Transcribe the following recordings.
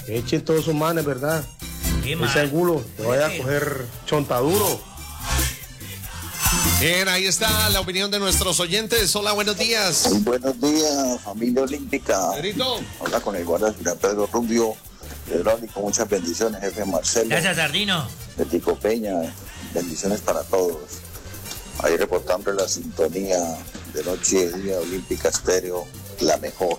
Echen todos sus manes, ¿verdad? Ese angulo, te vaya a coger chontaduro. Bien, ahí está la opinión de nuestros oyentes. Hola, buenos días. Muy buenos días, familia olímpica. Pedrito. Habla con el guardia civil Pedro Rubio, hidráulico, muchas bendiciones, jefe Marcelo. Gracias, Sardino. De Tico Peña, bendiciones para todos. Ahí reportando la sintonía de noche y día Olímpica Estéreo, la mejor.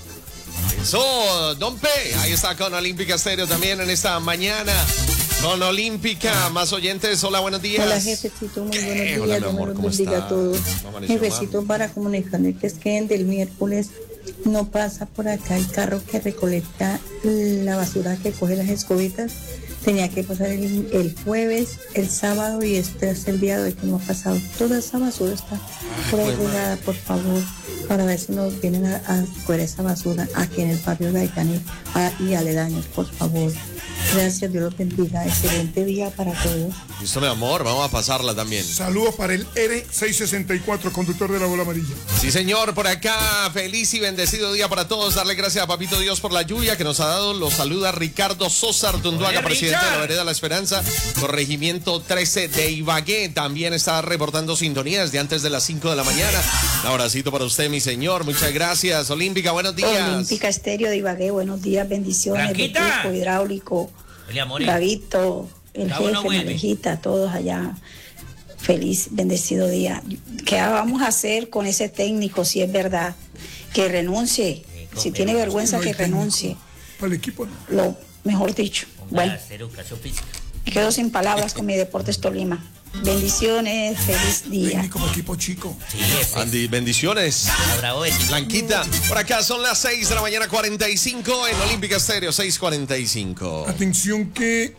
Eso, Don P, ahí está con Olímpica Estéreo también en esta mañana. Con Olímpica, más oyentes, hola, buenos días. Hola, jefecito, muy buenos días. Hola, mi amor, ¿cómo bendiga está? a todos. Jefecito, mal. para comunicarles que es que del miércoles no pasa por acá el carro que recolecta la basura que coge las escobitas. Tenía que pasar el jueves, el sábado y este es el día de hoy que no ha pasado. Toda esa basura está por ahí regada, por favor, para ver si nos vienen a recoger esa basura aquí en el barrio de Gaitán y aledaños, por favor. Gracias, Dios los bendiga. Excelente día para todos. Listo, mi amor, vamos a pasarla también. Saludos para el R664, conductor de la bola amarilla. Sí, señor, por acá, feliz y bendecido día para todos. Darle gracias a Papito Dios por la lluvia que nos ha dado. Los saluda Ricardo Sosa Artunduaga, presidente de la Vereda La Esperanza, corregimiento 13 de Ibagué. También está reportando sintonías de antes de las 5 de la mañana. Un abracito para usted, mi señor. Muchas gracias. Olímpica, buenos días. Olímpica Estéreo de Ibagué, buenos días, bendiciones. Blanquita. Equipo hidráulico, Gavito, el Bravo, jefe, no vuelve. Marejita, todos allá. Feliz, bendecido día. ¿Qué vamos a hacer con ese técnico si es verdad? Que renuncie. Si tiene vergüenza, No hay que renuncie. Para el equipo, no. Lo mejor dicho. Bueno, Hacer educación física. me quedo sin palabras con mi Deportes Tolima. Bendiciones, feliz día. Técnico para equipo chico. Sí, jefe. Andy, bendiciones. Bravo de ti. Blanquita, por acá son las 6 de la mañana 45 en Olímpica Estéreo, 6:45. Atención que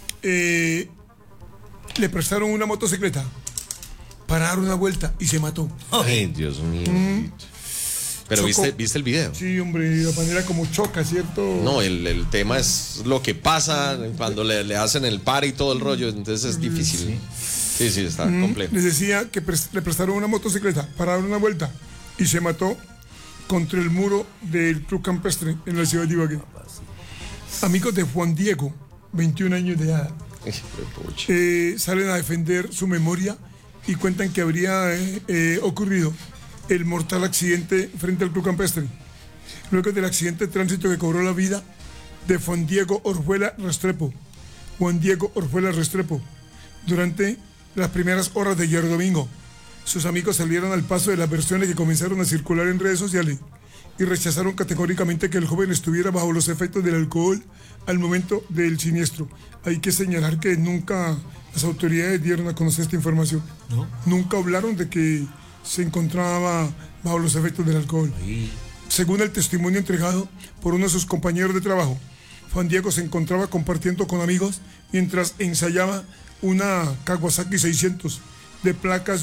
le prestaron una motocicleta para dar una vuelta y se mató. Ay, Dios mío. Pero Chocó. ¿viste el video? Sí, hombre, la manera como choca, ¿cierto? No, el tema es lo que pasa cuando le hacen el par y todo el rollo, entonces es difícil. Sí, está complejo. Les decía que le prestaron una motocicleta para dar una vuelta y se mató contra el muro del Club Campestre en la ciudad de Ibagué. Amigos de Juan Diego, 21 años de edad, salen a defender su memoria y cuentan que habría ocurrido el mortal accidente frente al Club Campestre. Luego del accidente de tránsito que cobró la vida de Juan Diego Orjuela Restrepo. Juan Diego Orjuela Restrepo. Durante las primeras horas de ayer domingo, sus amigos salieron al paso de las versiones que comenzaron a circular en redes sociales y rechazaron categóricamente que el joven estuviera bajo los efectos del alcohol al momento del siniestro. Hay que señalar que nunca las autoridades dieron a conocer esta información. ¿No? Nunca hablaron de que se encontraba bajo los efectos del alcohol. Según el testimonio entregado por uno de sus compañeros de trabajo, Juan Diego se encontraba compartiendo con amigos mientras ensayaba una Kawasaki 600 de placas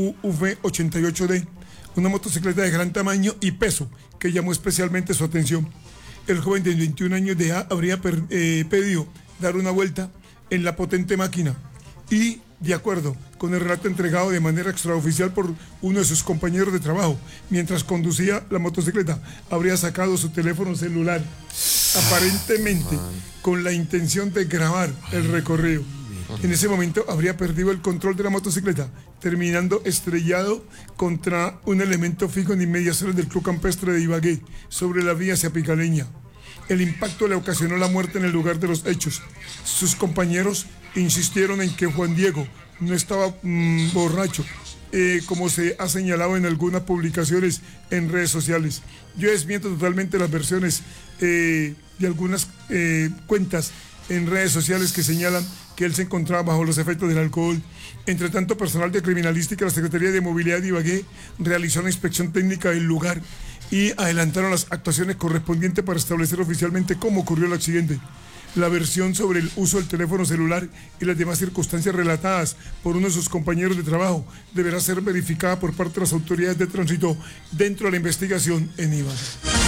YUV88D, una motocicleta de gran tamaño y peso que llamó especialmente su atención. El joven de 21 años de edad habría pedido dar una vuelta en la potente máquina y, de acuerdo con el relato entregado de manera extraoficial por uno de sus compañeros de trabajo, mientras conducía la motocicleta, habría sacado su teléfono celular, aparentemente con la intención de grabar el recorrido. En ese momento habría perdido el control de la motocicleta, terminando estrellado contra un elemento fijo en inmediaciones del Club Campestre de Ibagué, sobre la vía hacia Picaleña. El impacto le ocasionó la muerte en el lugar de los hechos. Sus compañeros insistieron en que Juan Diego no estaba borracho, como se ha señalado en algunas publicaciones en redes sociales. Yo desmiento totalmente las versiones de algunas cuentas en redes sociales que señalan que él se encontraba bajo los efectos del alcohol. Entre tanto, personal de criminalística de la Secretaría de Movilidad de Ibagué realizó una inspección técnica del lugar y adelantaron las actuaciones correspondientes para establecer oficialmente cómo ocurrió el accidente. La versión sobre el uso del teléfono celular y las demás circunstancias relatadas por uno de sus compañeros de trabajo deberá ser verificada por parte de las autoridades de tránsito dentro de la investigación en Ibagué.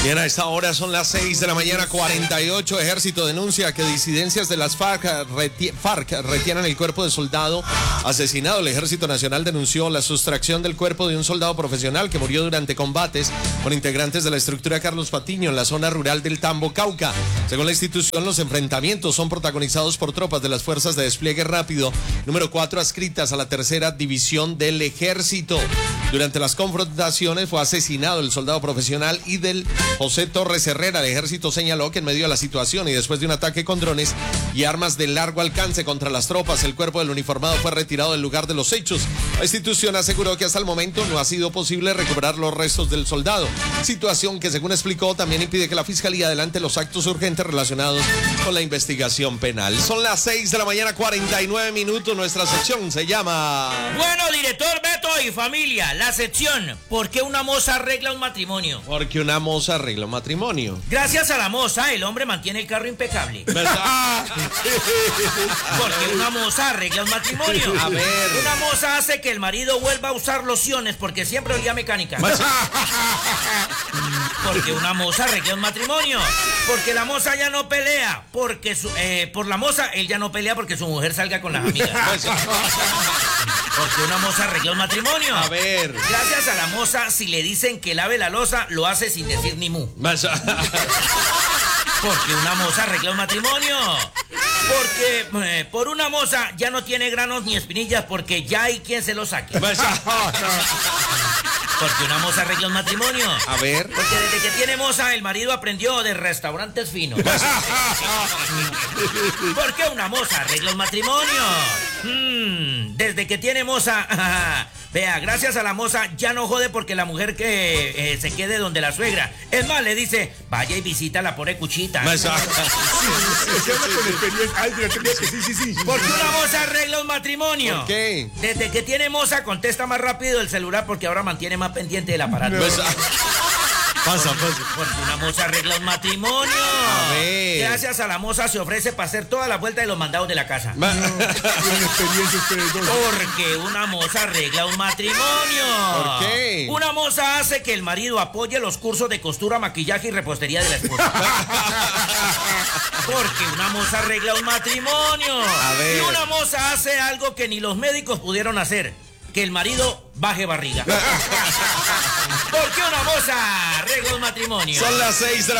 Bien, a esta hora son las 6 de la mañana, 48. Ejército denuncia que disidencias de las FARC retienen el cuerpo de soldado asesinado. El Ejército Nacional denunció la sustracción del cuerpo de un soldado profesional que murió durante combates con integrantes de la estructura Carlos Patiño en la zona rural del Tambo, Cauca. Según la institución, los enfrentamientos son protagonizados por tropas de las Fuerzas de Despliegue Rápido número 4 adscritas a la tercera división del Ejército. Durante las confrontaciones fue asesinado el soldado profesional y del José Torres Herrera. El ejército señaló que en medio de la situación y después de un ataque con drones y armas de largo alcance contra las tropas, el cuerpo del uniformado fue retirado del lugar de los hechos. La institución aseguró que hasta el momento no ha sido posible recuperar los restos del soldado, situación que, según explicó, también impide que la Fiscalía adelante los actos urgentes relacionados con la investigación penal. Son las 6 de la mañana, 49 minutos. Nuestra sección se llama... Bueno, director Beto y familia, la sección ¿por qué una moza arregla un matrimonio? Porque una moza arregla un matrimonio. Gracias a la moza, el hombre mantiene el carro impecable. ¿Verdad? Porque una moza arregla un matrimonio. A ver. Una moza hace que el marido vuelva a usar lociones porque siempre olía mecánica. Porque una moza arregla un matrimonio. Porque la moza ya no pelea. Porque por la moza él ya no pelea porque su mujer salga con las amigas. Porque una moza arregla un matrimonio. A ver. Gracias a la moza, si le dicen que lave la loza, lo hace sin decir ni mu. Porque una moza arregla un matrimonio. Porque por una moza ya no tiene granos ni espinillas porque ya hay quien se los saque. Porque una moza arregla un matrimonio. A ver. Porque desde que tiene moza el marido aprendió de restaurantes finos. Porque una moza arregla un matrimonio. Desde que tiene moza... Vea, gracias a la moza ya no jode porque la mujer que se quede donde la suegra. Es más, le dice, vaya y visita a la pobre cuchita. Porque una moza arregla un matrimonio. ¿Por qué? Desde que tiene moza contesta más rápido el celular porque ahora mantiene más pendiente del aparato. Pasa. Porque una moza arregla un matrimonio. A ver. Gracias a la moza se ofrece para hacer toda la vuelta de los mandados de la casa. Porque una moza arregla un matrimonio. ¿Por qué? Una moza hace que el marido apoye los cursos de costura, maquillaje y repostería de la esposa. Porque una moza arregla un matrimonio. A ver. Y una moza hace algo que ni los médicos pudieron hacer. Que el marido baje barriga. Porque una moza arregla un matrimonio. Son las 6 de la